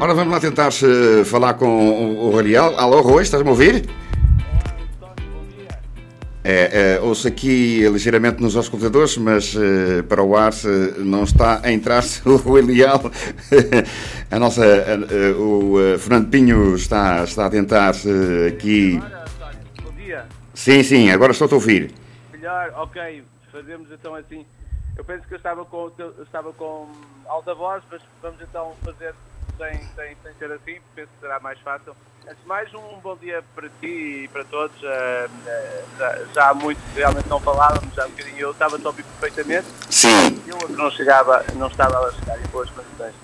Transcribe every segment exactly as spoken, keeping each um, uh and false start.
Ora, vamos lá tentar uh, falar com o, o Rorial. Alô, Rui, estás-me a ouvir? É, é, ouço aqui ligeiramente nos auscultadores, mas uh, para o ar uh, não está a entrar o Rui Leal. A nossa, uh, o uh, Fernando Pinho está, está a tentar uh, aqui. Agora, António, bom dia. Sim, sim, agora estou-te a ouvir. Melhor, ok, fazemos então assim. Eu penso que eu estava com, eu estava com alta voz, mas vamos então fazer sem, sem, sem ser assim, penso que será mais fácil. Antes de mais, um bom dia para ti e para todos. Uh, uh, já, já há muito que realmente não falávamos, já um bocadinho eu estava a ouvir perfeitamente. Sim. Eu não chegava, não estava a chegar em boas condições.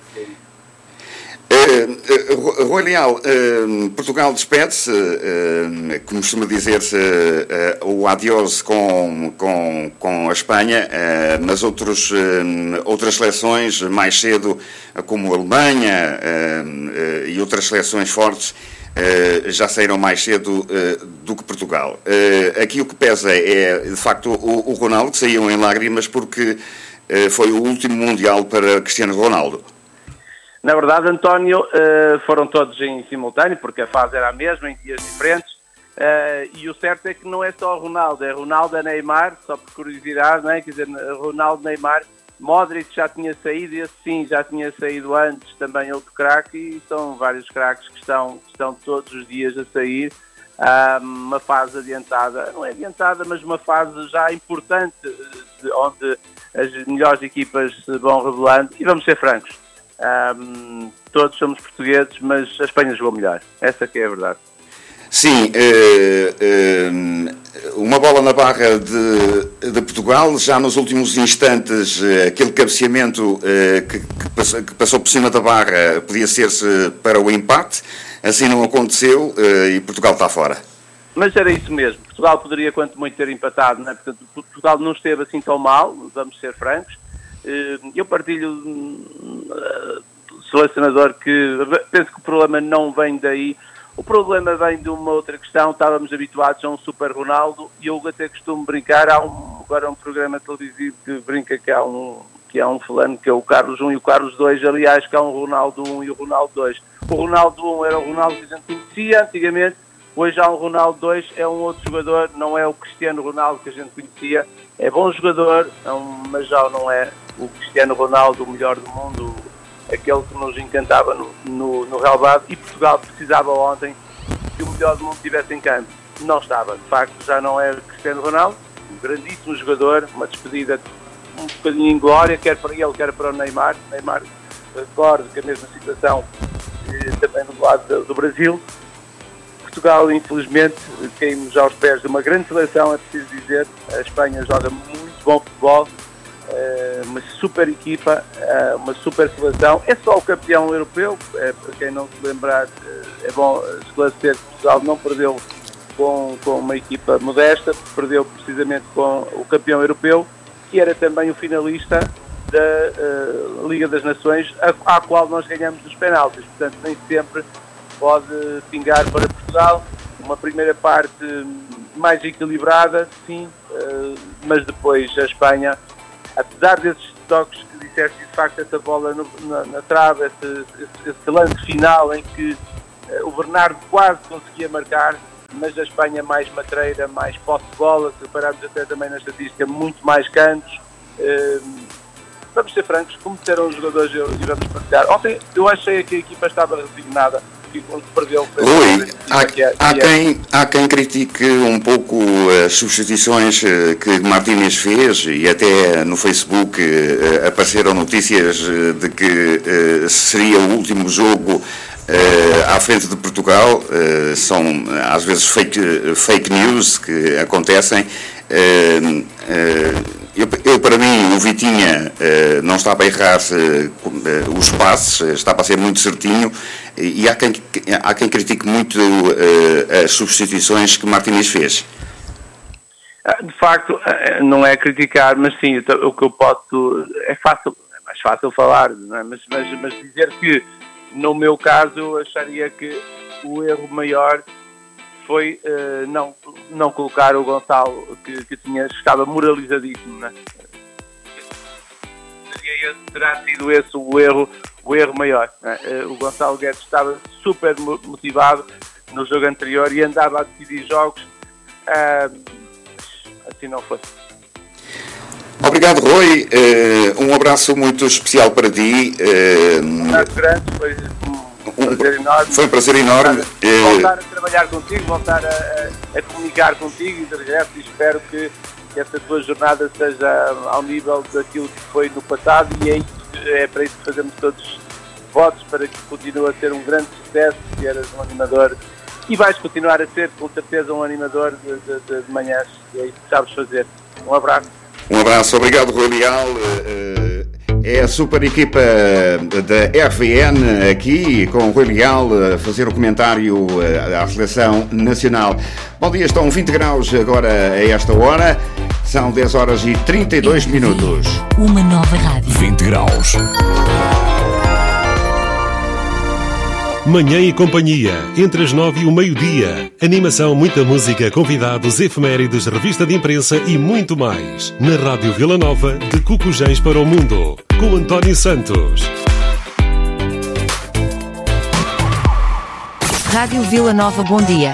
Uh, uh, Rui Leal, uh, Portugal despede-se, uh, como costuma dizer-se, uh, uh, o adiós com, com, com a Espanha, uh, mas outros, uh, outras seleções mais cedo, como a Alemanha uh, uh, e outras seleções fortes, uh, já saíram mais cedo uh, do que Portugal. Uh, aqui o que pesa é, de facto, o, o Ronaldo, que saiu em lágrimas porque uh, foi o último Mundial para Cristiano Ronaldo. Na verdade, António, foram todos em simultâneo, porque a fase era a mesma, em dias diferentes, e o certo é que não é só Ronaldo, é Ronaldo, é Neymar, só por curiosidade, não é? Quer dizer, Ronaldo, Neymar, Modric já tinha saído, e esse sim já tinha saído antes, também outro craque, e são vários craques que estão, que estão todos os dias a sair, uma fase adiantada, não é adiantada, mas uma fase já importante, onde as melhores equipas se vão revelando, e vamos ser francos. Um, todos somos portugueses, mas a Espanha jogou melhor. Essa que é a verdade. Sim, uh, uh, uma bola na barra de, de Portugal, já nos últimos instantes, uh, aquele cabeceamento uh, que, que, passou, que passou por cima da barra podia ser-se para o empate, assim não aconteceu uh, e Portugal está fora. Mas era isso mesmo, Portugal poderia quanto muito ter empatado, não é? Portanto, Portugal não esteve assim tão mal, vamos ser francos. Eu partilho uh, selecionador que penso que o problema não vem daí, o problema vem de uma outra questão. Estávamos habituados a um Super Ronaldo e eu até costumo brincar, há um, agora um programa televisivo que brinca que há um, que há um fulano que é o Carlos um e o Carlos dois, aliás que há um Ronaldo um e o Ronaldo dois. O Ronaldo um era o Ronaldo que a gente conhecia antigamente, hoje há um Ronaldo dois, é um outro jogador, não é o Cristiano Ronaldo que a gente conhecia, é bom jogador, mas já não é o Cristiano Ronaldo, o melhor do mundo, aquele que nos encantava no, no, no relvado, e Portugal precisava ontem que o melhor do mundo estivesse em campo. Não estava, de facto já não é Cristiano Ronaldo, um grandíssimo jogador, uma despedida um bocadinho em glória, quer para ele, quer para o Neymar. Neymar, recordo que a mesma situação eh, também do lado do, do Brasil. Portugal, infelizmente, caímos aos pés de uma grande seleção, é preciso dizer. A Espanha joga muito bom futebol, uma super equipa, uma super seleção. É só o campeão europeu, é, para quem não se lembrar, é bom esclarecer que Portugal não perdeu com, com uma equipa modesta, perdeu precisamente com o campeão europeu, que era também o finalista da uh, Liga das Nações, à, à qual nós ganhamos os penaltis. Portanto, nem sempre pode pingar para Portugal. Uma primeira parte mais equilibrada, sim, uh, mas depois a Espanha, apesar desses toques que disseste, de facto, essa bola no, na, na trave, esse, esse, esse lance final em que uh, o Bernardo quase conseguia marcar, mas a Espanha mais matreira, mais posse de bola, se repararmos até também na estatística, muito mais cantos. Uh, vamos ser francos, como disseram os jogadores e vamos partilhar. Ontem eu achei que a equipa estava resignada. Perdeu, Rui, há, há, quem, há quem critique um pouco as substituições que Martínez fez, e até no Facebook apareceram notícias de que seria o último jogo à frente de Portugal. São às vezes fake, fake news que acontecem. Eu, eu, para mim, o Vitinha uh, não estava a errar uh, os passes, estava a ser muito certinho, e, e há, quem, há quem critique muito uh, as substituições que Martínez fez. De facto, não é criticar, mas sim, o que eu posso... É fácil, é mais fácil falar, não é? mas, mas, mas dizer que, no meu caso, eu acharia que o erro maior foi uh, não, não colocar o Gonçalo, que, que tinha, estava moralizadíssimo, né? seria esse, terá sido esse o erro, o erro maior. Né? O Gonçalo Guedes estava super motivado no jogo anterior e andava a decidir jogos, uh, assim não foi. Obrigado, Rui. Uh, um abraço muito especial para ti. Uh, um abraço grande, foi um prazer enorme. Foi um prazer enorme. Voltar a trabalhar contigo, voltar a, a, a comunicar contigo e de regresso, e espero que, que esta tua jornada seja ao nível daquilo que foi no passado, e é, isso, é para isso que fazemos todos votos, para que continue a ser um grande sucesso, que eras um animador, e vais continuar a ser, com certeza, um animador de, de, de manhãs, e é isso que sabes fazer. Um abraço. Um abraço, obrigado, Rui Leal. É a super equipa da R V N aqui, com o Rui Leal a fazer o comentário à seleção nacional. Bom dia, estão vinte graus agora a esta hora, são dez horas e trinta e dois minutos. Uma nova rádio. vinte graus. Manhã e companhia, entre as nove e o meio-dia. Animação, muita música, convidados, efemérides, revista de imprensa e muito mais. Na Rádio Vila Nova, de Cucujães para o Mundo, com António Santos. Rádio Vila Nova, bom dia.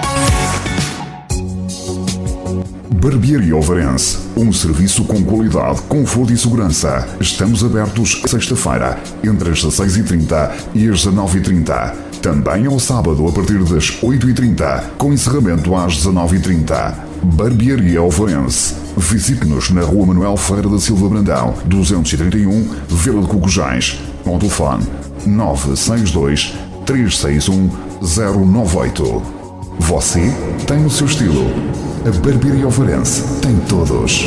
Barbearia Ovarense, um serviço com qualidade, conforto e segurança. Estamos abertos sexta-feira, entre as dezasseis e trinta e as dezanove e trinta. Também ao sábado, a partir das oito e trinta, com encerramento às dezanove e trinta. Barbearia Ovarense. Visite-nos na Rua Manuel Ferreira da Silva Brandão, duzentos e trinta e um, Vila de Cucujães. Com o telefone nove seis dois, três seis um, zero nove oito. Você tem o seu estilo. A Barbearia Ovarense tem todos.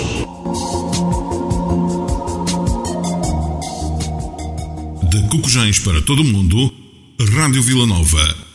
De Cucujães para todo o mundo, Rádio Vila Nova.